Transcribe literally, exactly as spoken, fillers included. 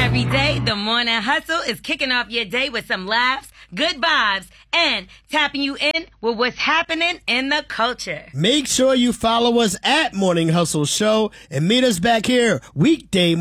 Every day, the morning hustle is kicking off your day with some laughs, good vibes, and tapping you in with what's happening in the culture. Make sure you follow us at Morning Hustle Show and meet us back here weekday